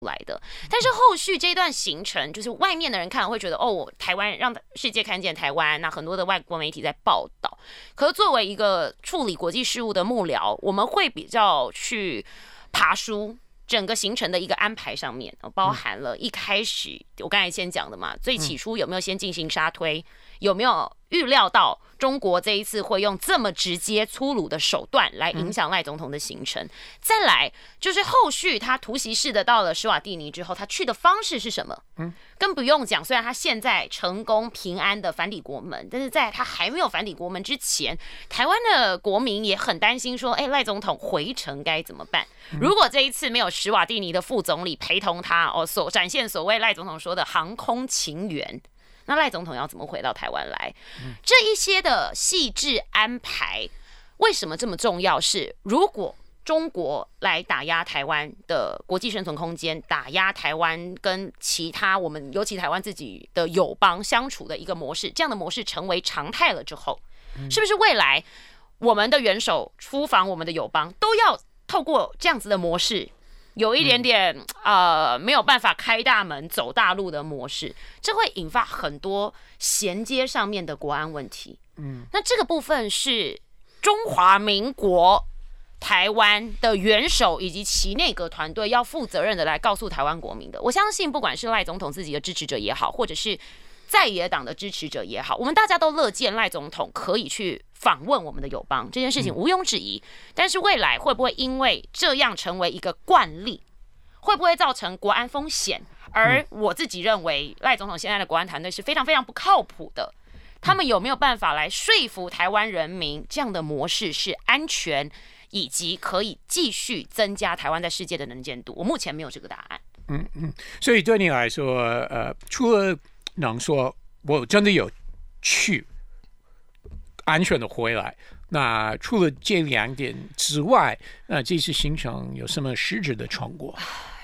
来的。但是后续这段行程，就是外面的人看会觉得，哦，台湾让世界看见台湾，那很多的外国媒体在报道。可是作为一个处理国际事务的幕僚，我们会比较去爬梳整个行程的一个安排上面，包含了一开始我刚才先讲的嘛，最起初有没有先进行沙推，有没有预料到中国这一次会用这么直接粗鲁的手段来影响赖总统的行程？再来就是后续他突袭式的到了施瓦蒂尼之后，他去的方式是什么？更不用讲，虽然他现在成功平安的返抵国门，但是在他还没有返抵国门之前，台湾的国民也很担心说，赖总统回程该怎么办？如果这一次没有施瓦蒂尼的副总理陪同他，展现所谓赖总统说的航空情缘，那赖总统要怎么回到台湾来？这一些的细致安排，为什么这么重要？是如果中国来打压台湾的国际生存空间，打压台湾跟其他我们尤其台湾自己的友邦相处的一个模式，这样的模式成为常态了之后，是不是未来我们的元首出访我们的友邦都要透过这样子的模式？有一点点没有办法开大门走大路的模式，这会引发很多衔接上面的国安问题。那这个部分是中华民国台湾的元首以及其内阁团队要负责任的来告诉台湾国民的。我相信不管是赖总统自己的支持者也好，或者是在野党的支持者也好，我们大家都乐见赖总统可以去访问我们的友邦，这件事情毋庸置疑。但是未来会不会因为这样成为一个惯例，会不会造成国安风险？而我自己认为赖总统现在的国安团队是非常非常不靠谱的，他们有没有办法来说服台湾人民这样的模式是安全，以及可以继续增加台湾在世界的能见度？我目前没有这个答案。 所以对你来说，除了能说我真的有去安全的回来，那除了这2点之外，那这次行程有什么实质的成果？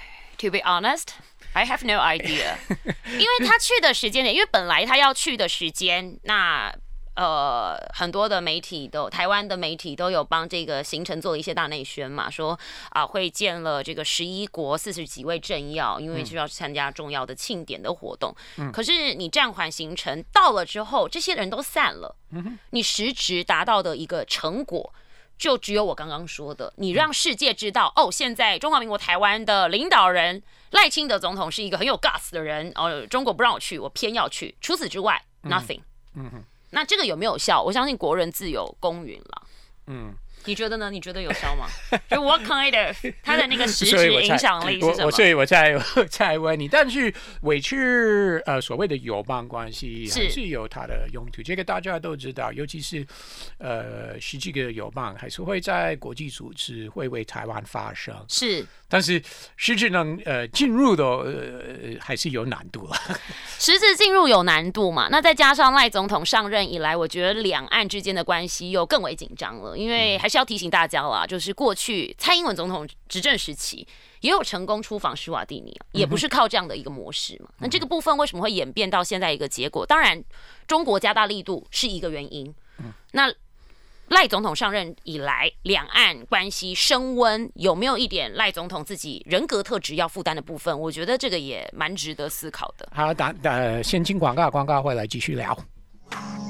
To be honest, I have no idea. 因为他去的时间点，因为本来他要去的时间，那很多的媒体都，台湾的媒体都有帮这个行程做了一些大内宣嘛，说会见了这个11国40几位政要，因为就要参加重要的庆典的活动。可是你暂缓行程到了之后，这些人都散了，你实质达到的一个成果，就只有我刚刚说的，你让世界知道，现在中华民国台湾的领导人赖清德总统是一个很有 guts 的人，中国不让我去，我偏要去。除此之外 ，nothing。那这个有没有效？我相信国人自有公允了。你觉得呢？你觉得有效吗？就 what kind of 它的那个实质影响力是什么？ 所以我再问你，但是维持所谓的友邦关系还是有它的用途，这个大家都知道，尤其是10几个友邦还是会在国际组织会为台湾发声， 是， 但是实质能进入的还是有难度了。 实质进入有难度嘛？那再加上赖总统上任以来，我觉得两岸之间的关系又更为紧张了，因为还是要提醒大家啦，就是过去蔡英文总统执政时期也有成功出访施瓦蒂尼，也不是靠这样的一个模式嘛。那这个部分为什么会演变到现在一个结果？当然，中国加大力度是一个原因。那赖总统上任以来，两岸关系升温，有没有一点赖总统自己人格特质要负担的部分？我觉得这个也蛮值得思考的。 好，先进广告，广告回来继续聊。